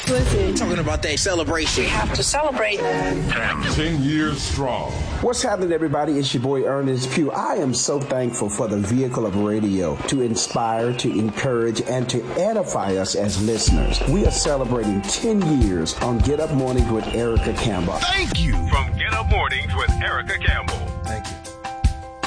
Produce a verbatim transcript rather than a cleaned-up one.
Listen. Talking about that celebration. We have to celebrate. Ten. Ten years strong. What's happening, everybody? It's your boy Ernest Pugh. I am so thankful for the vehicle of radio to inspire, to encourage, and to edify us as listeners. We are celebrating ten years on Get Up Mornings with Erica Campbell. Thank you. From Get Up Mornings with Erica Campbell. Thank you.